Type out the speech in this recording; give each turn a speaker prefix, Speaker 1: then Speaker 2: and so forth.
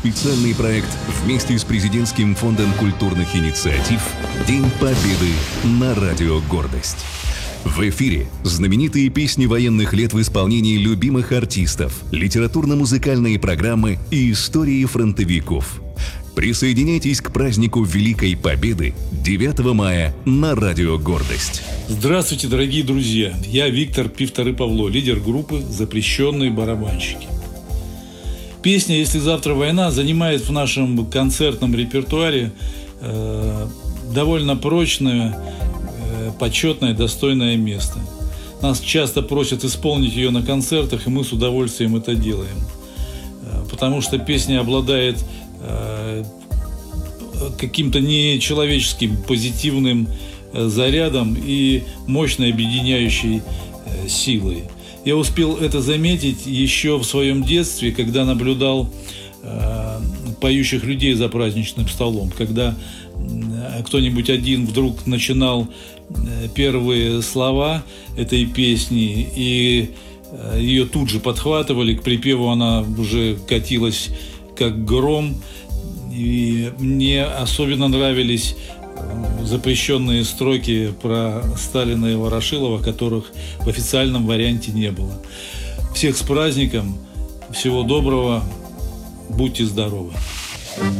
Speaker 1: специальный проект вместе с Президентским фондом культурных инициатив «День Победы» на Радио Гордость. В эфире знаменитые песни военных лет в исполнении любимых артистов, литературно-музыкальные программы и истории фронтовиков. Присоединяйтесь к празднику Великой Победы 9 мая на Радио Гордость.
Speaker 2: Здравствуйте, дорогие друзья! Я Виктор Пивторы Павло, лидер группы «Запрещенные барабанщики». Песня «Если завтра война» занимает в нашем концертном репертуаре довольно прочное, почетное, достойное место. Нас часто просят исполнить ее на концертах, и мы с удовольствием это делаем. Потому что песня обладает каким-то нечеловеческим позитивным зарядом и мощной объединяющей силой. Я успел это заметить еще в своем детстве, когда наблюдал поющих людей за праздничным столом, когда кто-нибудь один вдруг начинал первые слова этой песни, и ее тут же подхватывали, к припеву она уже катилась как гром, и мне особенно нравились запрещенные строки про Сталина и Ворошилова, которых в официальном варианте не было. Всех с праздником, всего доброго, будьте здоровы!